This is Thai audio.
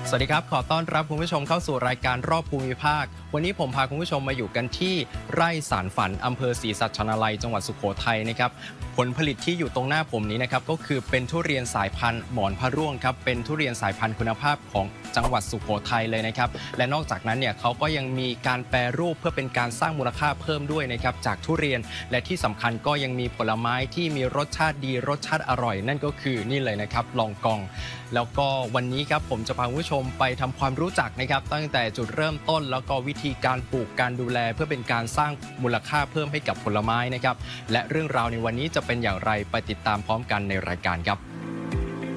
สวัสดีครับขอต้อนรับคุณผู้ชมเข้าสู่รายการรอบภูมิภาควันนี้ผมพาคุณผู้ชมมาอยู่กันที่ไร่สารฝันอำเภอศรีสัชนาลัยจังหวัดสุโขทัยนะครับผลผลิตที่อยู่ตรงหน้าผมนี้นะครับก็คือเป็นทุเรียนสายพันธุ์หมอนพระร่วงครับเป็นทุเรียนสายพันธุ์คุณภาพของจังหวัดสุโขทัยเลยนะครับและนอกจากนั้นเนี่ยเขาก็ยังมีการแปรรูปเพื่อเป็นการสร้างมูลค่าเพิ่มด้วยนะครับจากทุเรียนและที่สำคัญก็ยังมีผลไม้ที่มีรสชาติดีรสชาติอร่อยนั่นก็คือนี่เลยนะครับลองกองแล้วก็วันนี้ครับผมจะพาคุณผู้ชมไปทำความรู้จักนะครับตั้งแต่จุดเริ่มต้นแล้วก็วิธีการปลูกการดูแลเพื่อเป็นการสร้างมูลค่าเพิ่มให้กับผลไม้นะครับและเรื่องราวในวันนี้จะเป็นอย่างไรไปติดตามพร้อมกันในรายการครับ